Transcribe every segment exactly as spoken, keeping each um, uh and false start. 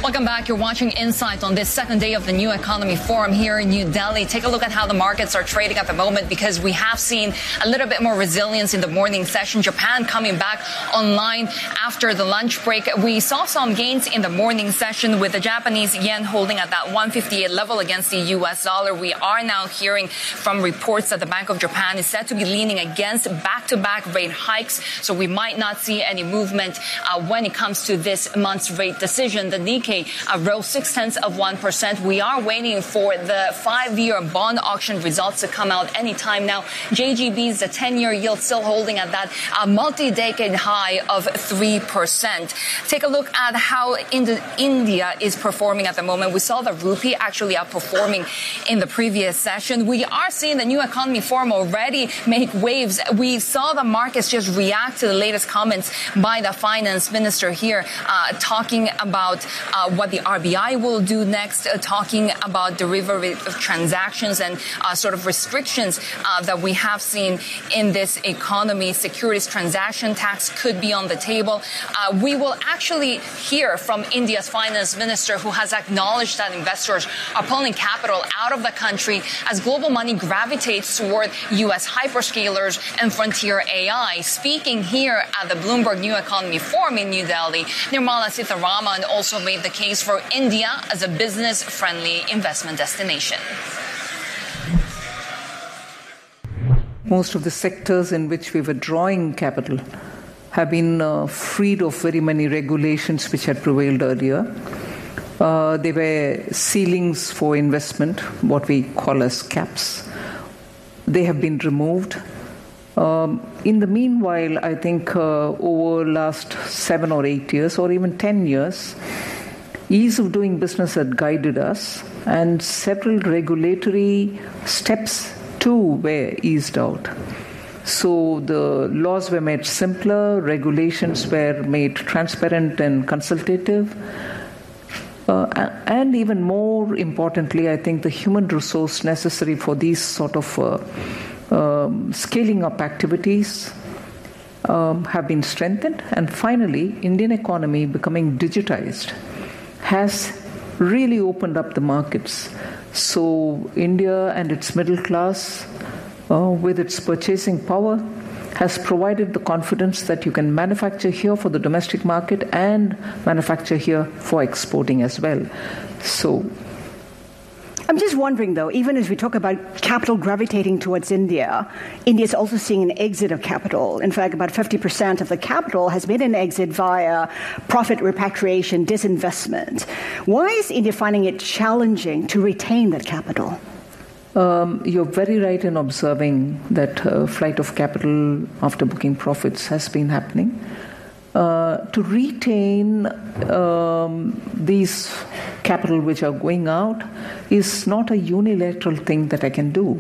Welcome back. You're watching Insight on this second day of the New Economy Forum here in New Delhi. Take a look at how the markets are trading at the moment, because we have seen a little bit more resilience in the morning session. Japan coming back online after the lunch break. We saw some gains in the morning session with the Japanese yen holding at that one fifty-eight level against the U S dollar. We are now hearing from reports that the Bank of Japan is said to be leaning against back-to-back rate hikes, so we might not see any movement uh, when it comes to this month's rate decision. The Nikkei uh, rose six tenths of one percent. We are waiting for the five-year bond auction results to come out anytime now. J G B's the ten-year yield still holding at that uh, multi-decade high of three percent. Take a look at how Ind- India is performing at the moment. We saw the rupee actually outperforming in the previous session. We are seeing the New Economy Forum already make waves. We saw the markets just react to the latest comments by the finance minister here, uh, talking about uh, what the R B I will do next, uh, talking about derivative transactions and uh, sort of restrictions uh, that we have seen in this economy. Securities transaction tax could be on the table. Uh, we will actually hear from India's finance minister, who has acknowledged that investors are pulling capital out of the country as global money gravitates toward U S hyperscalers and frontier A I. Speaking here at the Bloomberg New Economy Forum in New Delhi, Nirmala Sitharaman also made the case for India as a business-friendly investment destination. Most of the sectors in which we were drawing capital have been uh, freed of very many regulations which had prevailed earlier. Uh, there were ceilings for investment, what we call as caps. They have been removed. Um, in the meanwhile, I think uh, over the last seven or eight years, or even ten years, ease of doing business had guided us, and several regulatory steps too were eased out. So the laws were made simpler, regulations were made transparent and consultative, uh, and even more importantly, I think the human resource necessary for these sort of uh, um, scaling up activities um, have been strengthened. And finally, Indian economy becoming digitized has really opened up the markets. So India and its middle class, uh, with its purchasing power, has provided the confidence that you can manufacture here for the domestic market and manufacture here for exporting as well. So I'm just wondering, though, even as we talk about capital gravitating towards India, India is also seeing an exit of capital. In fact, about fifty percent of the capital has made an exit via profit repatriation, disinvestment. Why is India finding it challenging to retain that capital? Um, you're very right in observing that uh, flight of capital after booking profits has been happening. Uh, to retain um, these capital which are going out is not a unilateral thing that I can do.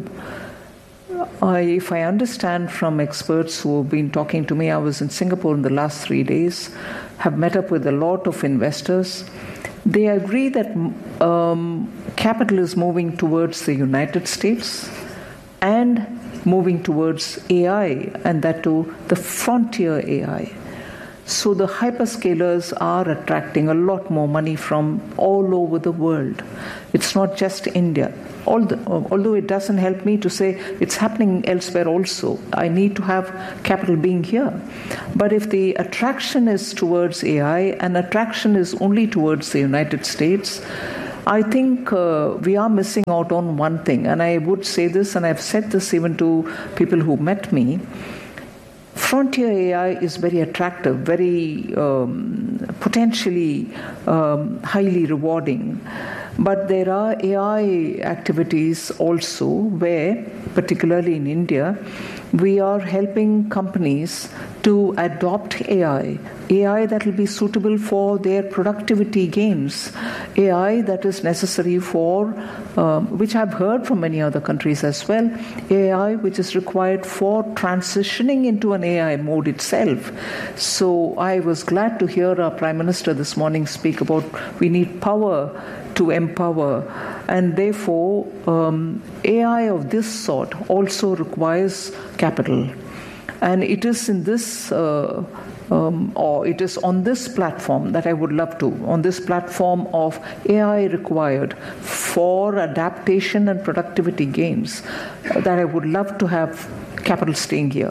I, if I understand from experts who have been talking to me, I was in Singapore in the last three days, have met up with a lot of investors. They agree that um, capital is moving towards the United States and moving towards A I, and that too the frontier A I. So the hyperscalers are attracting a lot more money from all over the world. It's not just India. Although it doesn't help me to say it's happening elsewhere also. I need to have capital being here. But if the attraction is towards A I and attraction is only towards the United States, I think uh, we are missing out on one thing. And I would say this, and I've said this even to people who met me. Frontier A I is very attractive, very um, potentially um, highly rewarding. But there are A I activities also where, particularly in India, we are helping companies to adopt A I, A I that will be suitable for their productivity gains, A I that is necessary for, um, which I've heard from many other countries as well, A I which is required for transitioning into an A I mode itself. So I was glad to hear our Prime Minister this morning speak about we need power to empower, and therefore um, A I of this sort also requires capital. And it is in this uh, Um, or it is on this platform that I would love to, on this platform of A I required for adaptation and productivity gains, uh, that I would love to have capital staying here.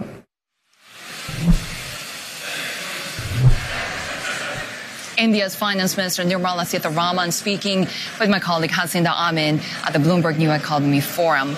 India's Finance Minister Nirmala Sitharaman speaking with my colleague Hasinda Amin at the Bloomberg New Economy Forum.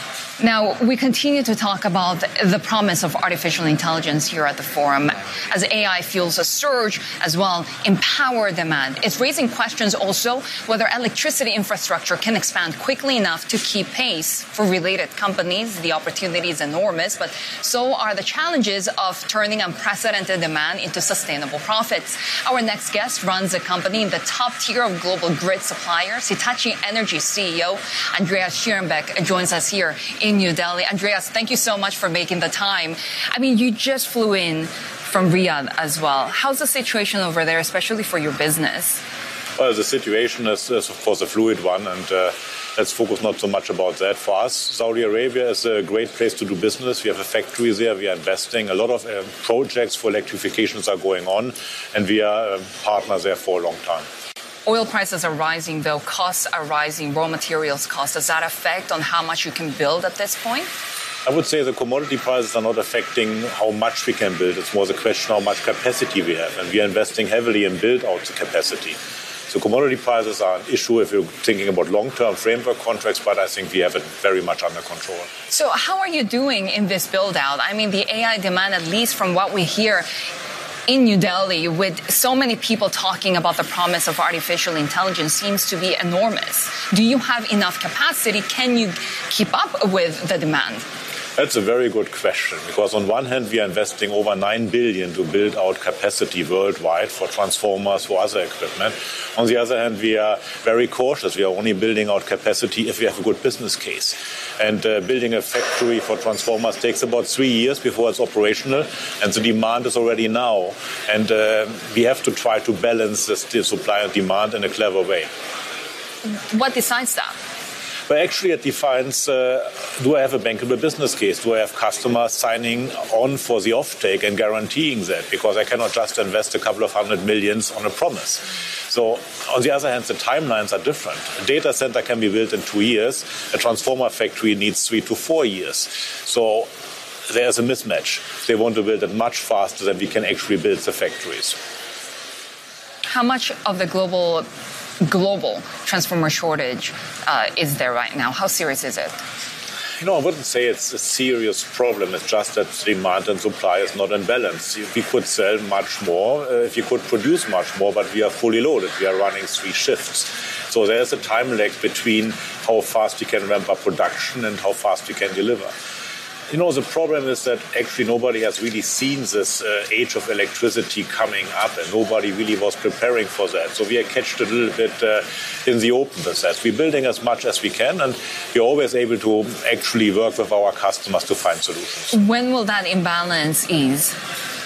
Now, we continue to talk about the promise of artificial intelligence here at the forum as A I fuels a surge as well in power demand. It's raising questions also whether electricity infrastructure can expand quickly enough to keep pace. For related companies, the opportunity is enormous, but so are the challenges of turning unprecedented demand into sustainable profits. Our next guest runs a company in the top tier of global grid suppliers. Hitachi Energy C E O Andreas Schierenbeck joins us here in New Delhi. Andreas, thank you so much for making the time. I mean, you just flew in from Riyadh as well. How's the situation over there, especially for your business? Well, the situation is, is of course, a fluid one, and uh, let's focus not so much about that. For us, Saudi Arabia is a great place to do business. We have a factory there. We are investing. A lot of uh, projects for electrifications are going on, and we are uh, partners there for a long time. Oil prices are rising, though. Costs are rising, raw materials costs. Does that affect on how much you can build at this point? I would say the commodity prices are not affecting how much we can build. It's more the question how much capacity we have. And we are investing heavily in build out the capacity. So commodity prices are an issue if you're thinking about long-term framework contracts, but I think we have it very much under control. So how are you doing in this build-out? I mean, the A I demand, at least from what we hear, in New Delhi, with so many people talking about the promise of artificial intelligence, seems to be enormous. Do you have enough capacity? Can you keep up with the demand? That's a very good question, because on one hand, we are investing over nine billion dollars to build out capacity worldwide for transformers, for other equipment. On the other hand, we are very cautious. We are only building out capacity if we have a good business case. And uh, building a factory for transformers takes about three years before it's operational, and the demand is already now. And uh, we have to try to balance the supply and demand in a clever way. What decides that? But actually, it defines, uh, do I have a bankable business case? Do I have customers signing on for the offtake and guaranteeing that? Because I cannot just invest a couple of hundred millions on a promise. So, on the other hand, the timelines are different. A data center can be built in two years. A transformer factory needs three to four years. So, there's a mismatch. They want to build it much faster than we can actually build the factories. How much of the global global transformer shortage uh, is there right now? How serious is it? You know, I wouldn't say it's a serious problem. It's just that demand and supply is not in balance. We could sell much more uh, if you could produce much more, but we are fully loaded. We are running three shifts. So there's a time lag between how fast we can ramp up production and how fast we can deliver. You know, the problem is that actually nobody has really seen this uh, age of electricity coming up, and nobody really was preparing for that. So we are catched a little bit uh, in the open with that. We're building as much as we can, and we're always able to actually work with our customers to find solutions. When will that imbalance ease?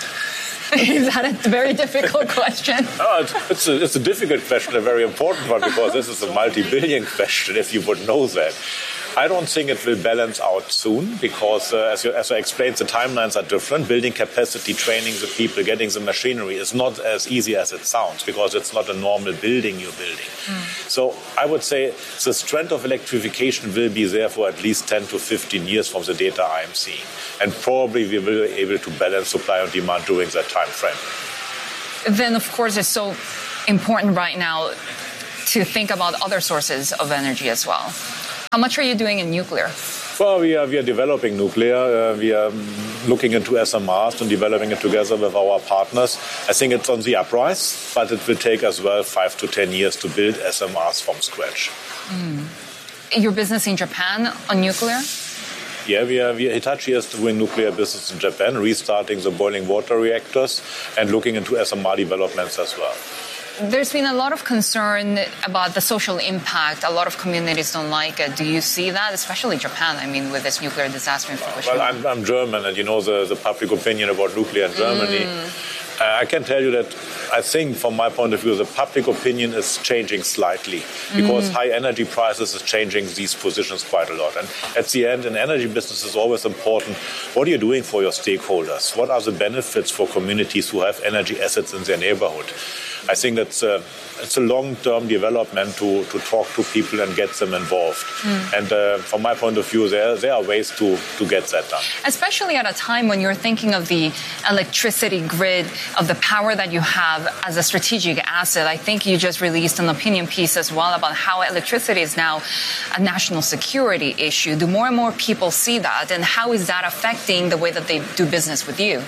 Is that a very difficult question? Oh, it's, a, it's a difficult question, a very important one, because this is a multi-billion question, if you would know that. I don't think it will balance out soon because, uh, as, you, as I explained, the timelines are different. Building capacity, training the people, getting the machinery is not as easy as it sounds because it's not a normal building you're building. Mm. So I would say the strength of electrification will be there for at least ten to fifteen years from the data I am seeing. And probably we will be able to balance supply and demand during that time frame. Then, of course, it's so important right now to think about other sources of energy as well. How much are you doing in nuclear? Well, we are, we are developing nuclear. Uh, we are looking into S M Rs and developing it together with our partners. I think it's on the uprise, but it will take as well five to ten years to build S M Rs from scratch. Mm. Your business in Japan on nuclear? Yeah, we are, we are, Hitachi is doing nuclear business in Japan, restarting the boiling water reactors and looking into S M R developments as well. There's been a lot of concern about the social impact. A lot of communities don't like it. Do you see that, especially Japan, I mean, with this nuclear disaster in Fukushima? Well, I'm, I'm German, and you know the, the public opinion about nuclear in Germany. Mm. Uh, I can tell you that I think, from my point of view, the public opinion is changing slightly because mm. high energy prices is changing these positions quite a lot. And at the end, in energy business, it's always important, what are you doing for your stakeholders? What are the benefits for communities who have energy assets in their neighborhood? I think that's a, it's a long-term development to, to talk to people and get them involved. Mm. And uh, from my point of view, there, there are ways to, to get that done. Especially at a time when you're thinking of the electricity grid, of the power that you have as a strategic asset. I think you just released an opinion piece as well about how electricity is now a national security issue. Do more and more people see that? And how is that affecting the way that they do business with you?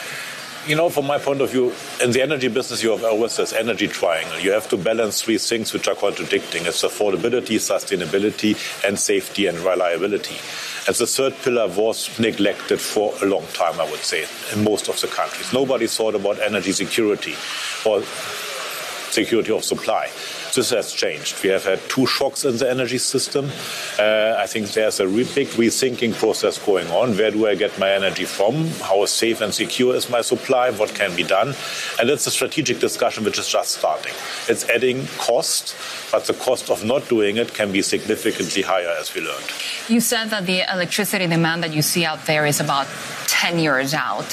You know, from my point of view, in the energy business, you have always this energy triangle. You have to balance three things which are contradicting. It's affordability, sustainability, and safety and reliability. And the third pillar was neglected for a long time, I would say, in most of the countries. Nobody thought about energy security or security of supply. This has changed. We have had two shocks in the energy system. Uh, I think there's a re- big rethinking process going on. Where do I get my energy from? How safe and secure is my supply? What can be done? And it's a strategic discussion which is just starting. It's adding cost, but the cost of not doing it can be significantly higher, as we learned. You said that the electricity demand that you see out there is about ten years out.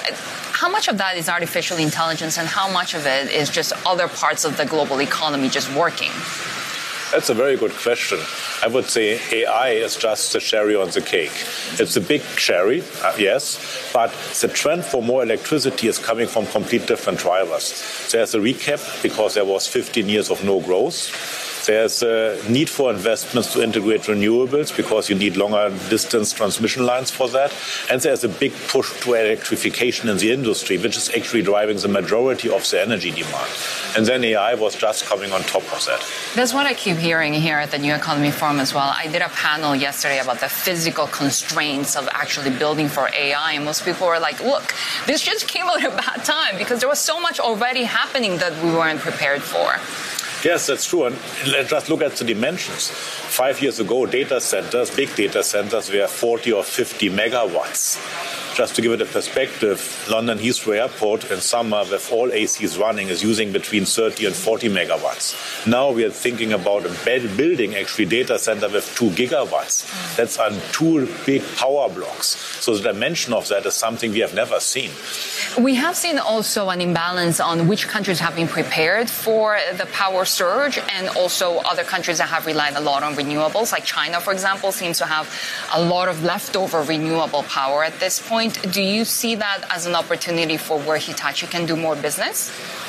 How much of that is artificial intelligence and how much of it is just other parts of the global economy just working? That's a very good question. I would say A I is just the cherry on the cake. It's a big cherry, uh, yes, but the trend for more electricity is coming from complete different drivers. There's a recap because there was fifteen years of no growth. There's a need for investments to integrate renewables because you need longer distance transmission lines for that. And there's a big push to electrification in the industry, which is actually driving the majority of the energy demand. And then A I was just coming on top of that. That's what I keep hearing here at the New Economy Forum as well. I did a panel yesterday about the physical constraints of actually building for A I. And most people were like, look, this just came at a bad time because there was so much already happening that we weren't prepared for. Yes, that's true. And let's just look at the dimensions. Five years ago, data centers, big data centers, were forty or fifty megawatts. Just to give it a perspective, London Heathrow Airport in summer, with all A Cs running, is using between thirty and forty megawatts. Now we are thinking about a building, actually, data center with two gigawatts. That's on two big power blocks. So the dimension of that is something we have never seen. We have seen also an imbalance on which countries have been prepared for the power surge and also other countries that have relied a lot on renewables, like China, for example, seems to have a lot of leftover renewable power at this point. Do you see that as an opportunity for where Hitachi can do more business?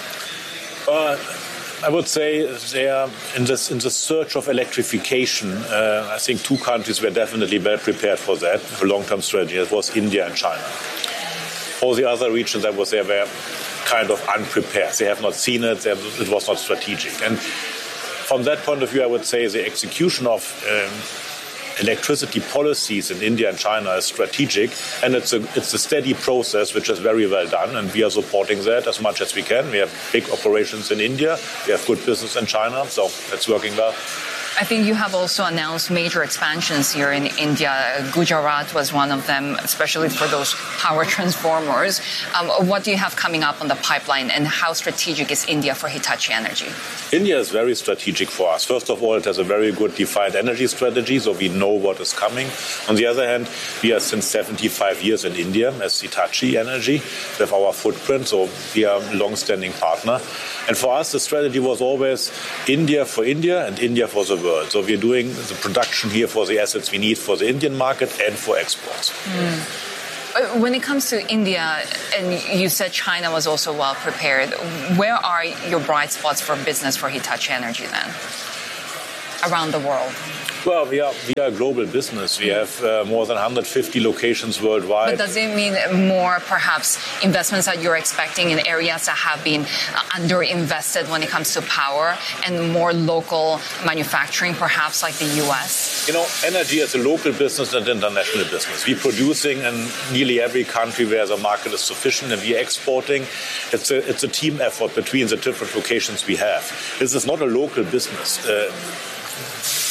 Uh, I would say they are in this in the search of electrification. Uh, I think two countries were definitely well prepared for that, for long-term strategy. It was India and China. All the other regions, I would say, were kind of unprepared. They have not seen it. It was not strategic. And from that point of view, I would say the execution of um, electricity policies in India and China is strategic, and it's a it's a steady process which is very well done, and we are supporting that as much as we can. We have big operations in India, we have good business in China, so it's working well. I think you have also announced major expansions here in India. Gujarat was one of them, especially for those power transformers. Um, what do you have coming up on the pipeline, and how strategic is India for Hitachi Energy? India is very strategic for us. First of all, it has a very good defined energy strategy, so we know what is coming. On the other hand, we are since seventy-five years in India as Hitachi Energy with our footprint, so we are a long-standing partner. And for us, the strategy was always India for India and India for the world. So we're doing the production here for the assets we need for the Indian market and for exports. Mm. When it comes to India, and you said China was also well prepared, where are your bright spots for business for Hitachi Energy then, around the world? Well, we are we are a global business. We have uh, more than one hundred fifty locations worldwide. But does it mean more, perhaps, investments that you're expecting in areas that have been underinvested when it comes to power, and more local manufacturing, perhaps like the U S? You know, energy is a local business and international business. We're producing in nearly every country where the market is sufficient, and we're exporting. It's a it's a team effort between the different locations we have. This is not a local business. Uh,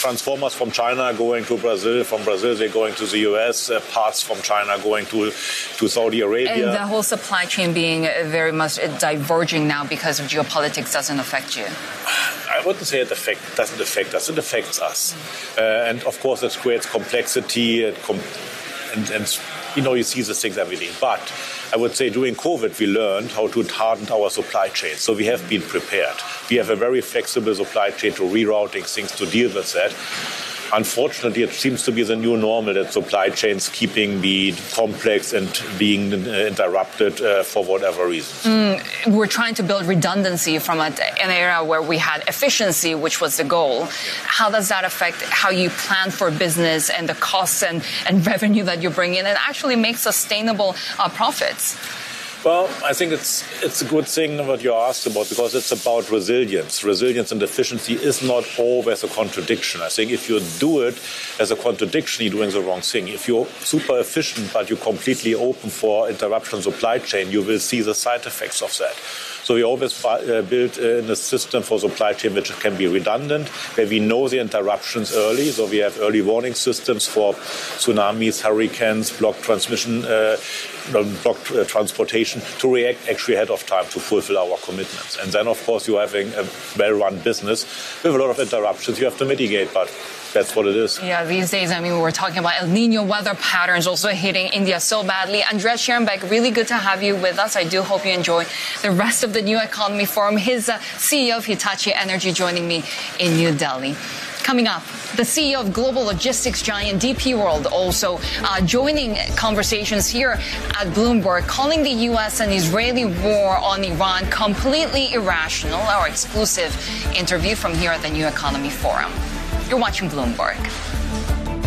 transformers from China going to Brazil, from Brazil they're going to the U S, uh, parts from China going to, to Saudi Arabia. And the whole supply chain being very much diverging now because of geopolitics doesn't affect you? I wouldn't say it affect, doesn't affect us. It affects us. Uh, and, of course, it creates complexity and, com- and, and, you know, you see these things every day. But I would say during COVID, we learned how to harden our supply chain. So we have been prepared. We have a very flexible supply chain to rerouting things to deal with that. Unfortunately, it seems to be the new normal that supply chains keeping being complex and being uh, interrupted uh, for whatever reason. Mm, we're trying to build redundancy from a, an era where we had efficiency, which was the goal. How does that affect how you plan for business and the costs and, and revenue that you bring in and actually make sustainable uh, profits? Well, I think it's it's a good thing what you asked about because it's about resilience. Resilience and efficiency is not always a contradiction. I think if you do it as a contradiction, you're doing the wrong thing. If you're super efficient but you're completely open for interruption supply chain, you will see the side effects of that. So we always uh, build in a system for supply chain which can be redundant, where we know the interruptions early. So we have early warning systems for tsunamis, hurricanes, blocked transmission, uh, blocked uh, transportation to react actually ahead of time to fulfill our commitments. And then, of course, you're having a well-run business with a lot of interruptions you have to mitigate, but that's what it is. Yeah, these days, I mean, we're talking about El Nino weather patterns also hitting India so badly. Andreas Schierenbeck, really good to have you with us. I do hope you enjoy the rest of the New Economy Forum. His uh, C E O of Hitachi Energy joining me in New Delhi. Coming up, the C E O of global logistics giant D P World also uh, joining conversations here at Bloomberg, calling the U S and Israeli war on Iran completely irrational. Our exclusive interview from here at the New Economy Forum. You're watching Bloomberg.